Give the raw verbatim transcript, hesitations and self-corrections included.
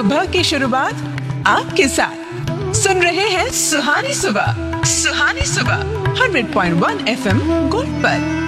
सुबह की शुरुआत आपके साथ। सुन रहे हैं सुहानी सुबह, सुहानी सुबह hundred point one F M gold पर।